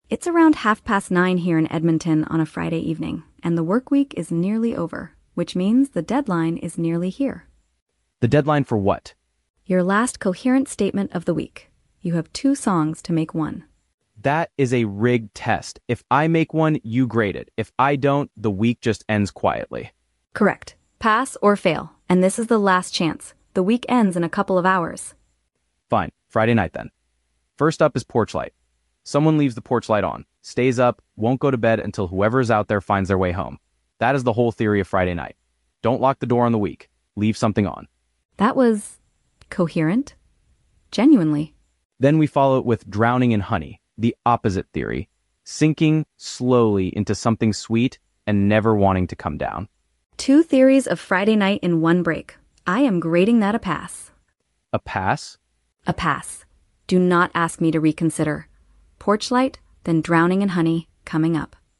It's around 9:30 here in Edmonton on a Friday evening, and the work week is nearly over, which means the deadline is nearly here. The deadline for what? Your last coherent statement of the week. You have 2 songs to make one. That is a rigged test. If I make one, you grade it. If I don't, the week just ends quietly. Correct. Pass or fail, and this is the last chance. The week ends in a couple of hours. Fine, Friday night then. First up is porch light. Someone leaves the porch light on, stays up, won't go to bed until whoever is out there finds their way home. That is the whole theory of Friday night. Don't lock the door on the week. Leave something on. That was coherent. Genuinely. Then we follow it with drowning in honey, the opposite theory. Sinking slowly into something sweet and never wanting to come down. 2 theories of Friday night in one break. I am grading that a pass. A pass? A pass. Do not ask me to reconsider. Porch light, then drowning in honey, coming up.